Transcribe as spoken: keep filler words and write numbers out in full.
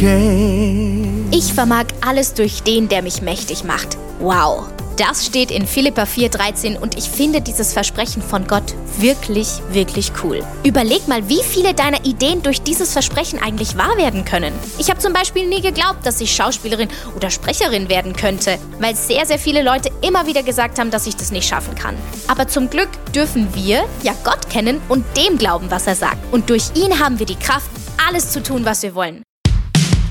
overcame. Ich vermag alles durch den, der mich mächtig macht. Wow. Das steht in Philipper vier dreizehn und ich finde dieses Versprechen von Gott wirklich, wirklich cool. Überleg mal, wie viele deiner Ideen durch dieses Versprechen eigentlich wahr werden können. Ich habe zum Beispiel nie geglaubt, dass ich Schauspielerin oder Sprecherin werden könnte, weil sehr, sehr viele Leute immer wieder gesagt haben, dass ich das nicht schaffen kann. Aber zum Glück dürfen wir ja Gott kennen und dem glauben, was er sagt. Und durch ihn haben wir die Kraft, alles zu tun, was wir wollen.